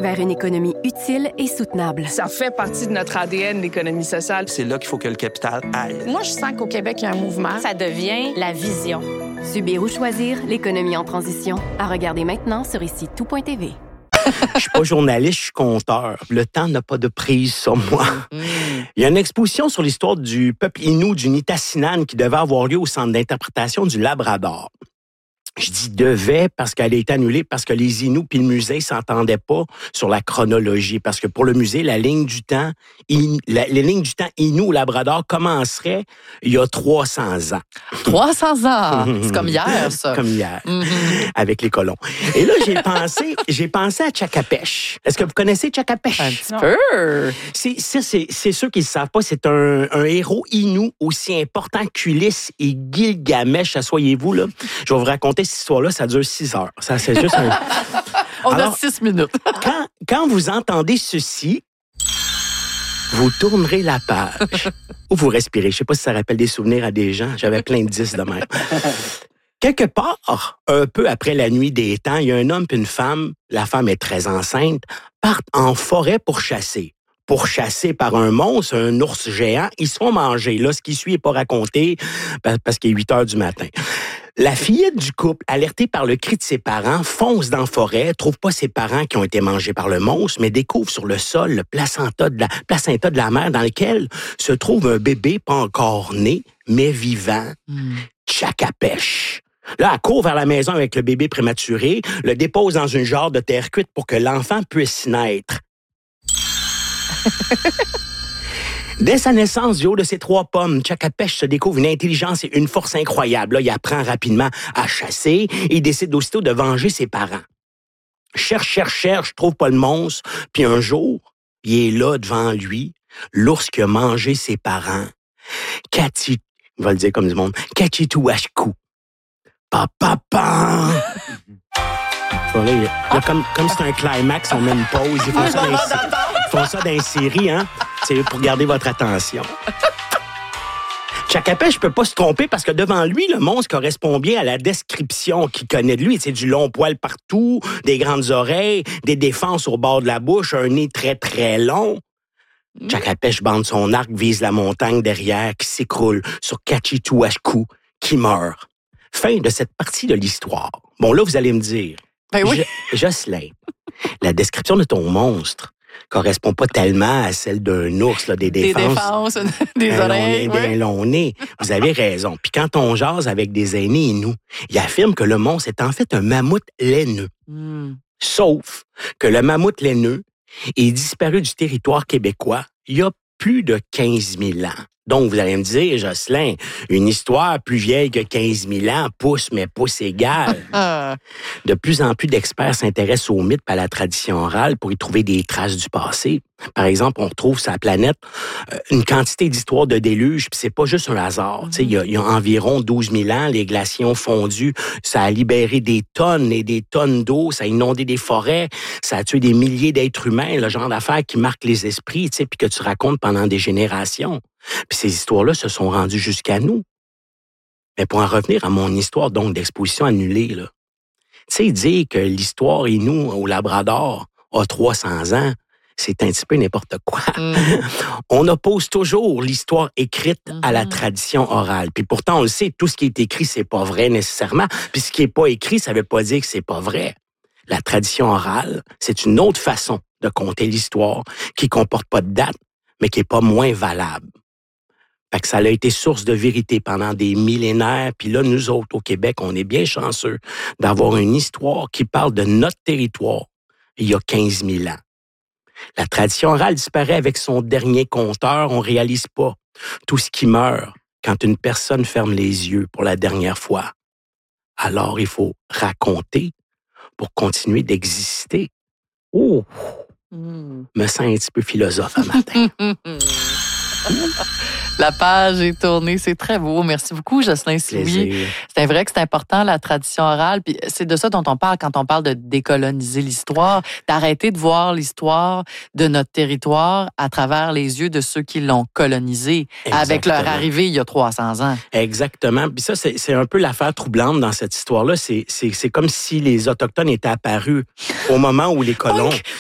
vers une économie utile et soutenable. Ça fait partie de notre ADN, l'économie sociale. C'est là qu'il faut que le capital aille. Moi, je sens qu'au Québec, il y a un mouvement. Ça devient la vision. Subir ou choisir l'économie en transition. À regarder maintenant sur ici-tout.tv. Je suis pas journaliste, je suis conteur. Le temps n'a pas de prise sur moi. Il y a une exposition sur l'histoire du peuple Innu du Nitassinan qui devait avoir lieu au Centre d'interprétation du Labrador. Je dis devait parce qu'elle a été annulée parce que les Inuits puis le musée s'entendaient pas sur la chronologie. Parce que pour le musée, les lignes du temps Innu au Labrador commenceraient il y a 300 ans. 300 ans! C'est comme hier, ça. Comme hier, avec les colons. Et là, j'ai pensé à Tchakapèche. Est-ce que vous connaissez Tchakapèche? Un petit peu. C'est ceux qui ne le savent pas, c'est un héros Innu aussi important qu'Ulysse et Gilgamesh. Asseyez-vous, là. Je vais vous raconter cette histoire-là, ça dure 6 heures. Ça, c'est juste un... On a 6 minutes. quand vous entendez ceci, vous tournerez la page ou vous respirez. Je ne sais pas si ça rappelle des souvenirs à des gens. J'avais plein de 10 de même. Quelque part, un peu après la nuit des temps, il y a un homme et une femme, la femme est très enceinte, partent en forêt pour chasser. Pourchassés par un monstre, un ours géant, ils se font manger. Là, ce qui suit n'est pas raconté parce qu'il est 8 heures du matin. La fillette du couple, alertée par le cri de ses parents, fonce dans la forêt, trouve pas ses parents qui ont été mangés par le monstre, mais découvre sur le sol le placenta de la mère dans lequel se trouve un bébé pas encore né, mais vivant. Tchakapèche. Là, elle court vers la maison avec le bébé prématuré, le dépose dans une jarre de terre cuite pour que l'enfant puisse naître. Dès sa naissance, du haut de ses 3 pommes, Tchakapèche se découvre une intelligence et une force incroyables. Là, il apprend rapidement à chasser et il décide aussitôt de venger ses parents. Cherche, trouve pas le monstre. Puis un jour, il est là devant lui, l'ours qui a mangé ses parents. Il va le dire comme du monde, Kachituashku. Papa! Là, comme c'est un climax, on met une pause. Ils font ça dans les séries, hein? C'est pour garder votre attention. Tchakapèche ne peut pas se tromper parce que devant lui, le monstre correspond bien à la description qu'il connaît de lui. C'est du long poil partout, des grandes oreilles, des défenses au bord de la bouche, un nez très, très long. Tchakapèche bande son arc, vise la montagne derrière qui s'écroule sur Kachituashku qui meurt. Fin de cette partie de l'histoire. Bon, là, vous allez me dire, ben oui. Jocelyn, la description de ton monstre correspond pas tellement à celle d'un ours, là, des défenses, des oreilles. D'un long nez. Vous avez raison. Puis quand on jase avec des aînés Inuits, ils affirment que le monstre est en fait un mammouth laineux. Sauf que le mammouth laineux est disparu du territoire québécois il y a plus de 15 000 ans. Donc, vous allez me dire, Jocelyn, une histoire plus vieille que 15 000 ans, pouce égal. De plus en plus d'experts s'intéressent aux mythes et à la tradition orale pour y trouver des traces du passé. Par exemple, on retrouve sur la planète une quantité d'histoires de déluge, puis c'est pas juste un hasard. Il y a environ 12 000 ans, les glaciers ont fondu, ça a libéré des tonnes et des tonnes d'eau, ça a inondé des forêts, ça a tué des milliers d'êtres humains, le genre d'affaires qui marque les esprits, puis que tu racontes pendant des générations. Puis ces histoires-là se sont rendues jusqu'à nous. Mais pour en revenir à mon histoire donc d'exposition annulée, là, tu sais, dire que l'histoire Innu au Labrador a 300 ans, c'est un petit peu n'importe quoi. On oppose toujours l'histoire écrite à la tradition orale. Puis pourtant, on le sait, tout ce qui est écrit, c'est pas vrai nécessairement. Puis ce qui est pas écrit, ça veut pas dire que c'est pas vrai. La tradition orale, c'est une autre façon de conter l'histoire qui comporte pas de date, mais qui est pas moins valable. Fait que ça a été source de vérité pendant des millénaires. Puis là, nous autres, au Québec, on est bien chanceux d'avoir une histoire qui parle de notre territoire il y a 15 000 ans. La tradition orale disparaît avec son dernier conteur. On réalise pas tout ce qui meurt quand une personne ferme les yeux pour la dernière fois. Alors, il faut raconter pour continuer d'exister. Oh! Me sens un petit peu philosophe un matin. La page est tournée, c'est très beau. Merci beaucoup, Jocelyn Sioui. C'est vrai que c'est important, la tradition orale. Puis c'est de ça dont on parle quand on parle de décoloniser l'histoire, d'arrêter de voir l'histoire de notre territoire à travers les yeux de ceux qui l'ont colonisé avec leur arrivée il y a 300 ans. Exactement. Puis ça, c'est un peu l'affaire troublante dans cette histoire-là. C'est comme si les Autochtones étaient apparus au moment où les colons